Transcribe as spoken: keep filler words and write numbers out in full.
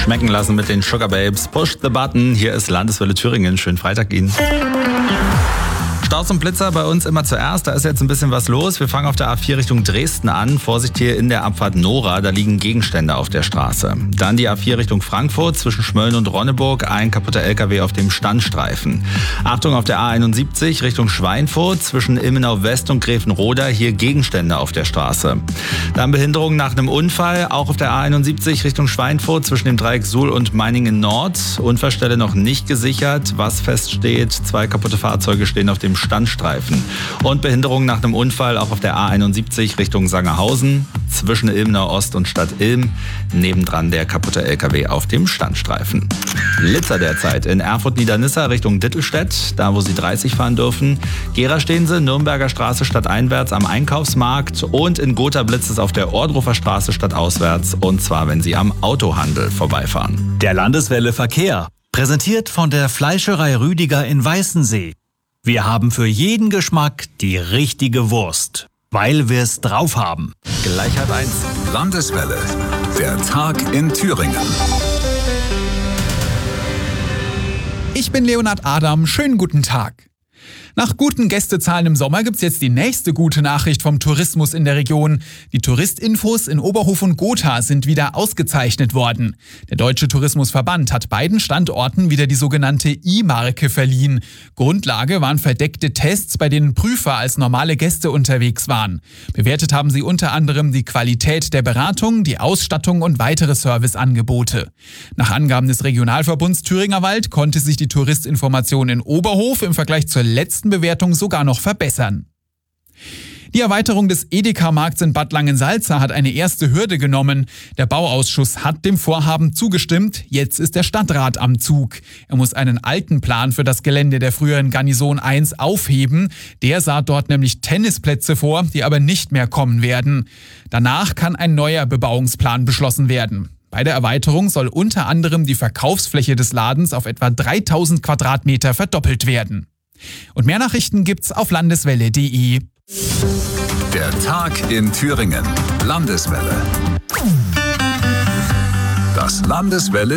schmecken lassen mit den Sugar Babes. Push the button. Hier ist Landeswelle Thüringen. Schönen Freitag Ihnen. Staus und Blitzer bei uns immer zuerst. Da ist jetzt ein bisschen was los. Wir fangen auf der A vier Richtung Dresden an. Vorsicht hier in der Abfahrt Nora. Da liegen Gegenstände auf der Straße. Dann die A vier Richtung Frankfurt zwischen Schmölln und Ronneburg. Ein kaputter L K W auf dem Standstreifen. Achtung auf der A einundsiebzig Richtung Schweinfurt zwischen Ilmenau West und Gräfenroda. Hier Gegenstände auf der Straße. Dann Behinderung nach einem Unfall. Auch auf der A einundsiebzig Richtung Schweinfurt zwischen dem Dreieck Suhl und Meiningen Nord. Unfallstelle noch nicht gesichert. Was feststeht, zwei kaputte Fahrzeuge stehen auf dem Standstreifen. Und Behinderung nach einem Unfall auch auf der A einundsiebzig Richtung Sangerhausen zwischen Ilmenau Ost und Stadt Ilm. Nebendran der kaputte L K W auf dem Standstreifen. Blitzer derzeit in Erfurt-Niedernisse Richtung Dittelstedt, da wo Sie dreißig fahren dürfen. Gera stehen Sie, Nürnberger Straße stadteinwärts am Einkaufsmarkt und in Gotha blitzt es auf der Ohrdruffer Straße stadtauswärts, und zwar wenn Sie am Autohandel vorbeifahren. Der Landeswelle Verkehr, präsentiert von der Fleischerei Rüdiger in Weißensee. Wir haben für jeden Geschmack die richtige Wurst, weil wir es drauf haben. Gleich halb eins. Landeswelle, der Tag in Thüringen. Ich bin Leonhard Adam, schönen guten Tag. Nach guten Gästezahlen im Sommer gibt's jetzt die nächste gute Nachricht vom Tourismus in der Region. Die Touristinfos in Oberhof und Gotha sind wieder ausgezeichnet worden. Der Deutsche Tourismusverband hat beiden Standorten wieder die sogenannte I-Marke verliehen. Grundlage waren verdeckte Tests, bei denen Prüfer als normale Gäste unterwegs waren. Bewertet haben sie unter anderem die Qualität der Beratung, die Ausstattung und weitere Serviceangebote. Nach Angaben des Regionalverbunds Thüringer Wald konnte sich die Touristinformation in Oberhof im Vergleich zur letzten Bewertung sogar noch verbessern. Die Erweiterung des Edeka-Markts in Bad Langensalza hat eine erste Hürde genommen. Der Bauausschuss hat dem Vorhaben zugestimmt. Jetzt ist der Stadtrat am Zug. Er muss einen alten Plan für das Gelände der früheren Garnison eins aufheben. Der sah dort nämlich Tennisplätze vor, die aber nicht mehr kommen werden. Danach kann ein neuer Bebauungsplan beschlossen werden. Bei der Erweiterung soll unter anderem die Verkaufsfläche des Ladens auf etwa dreitausend Quadratmeter verdoppelt werden. Und mehr Nachrichten gibt's auf landeswelle punkt de. Der Tag in Thüringen. Landeswelle. Das Landeswelle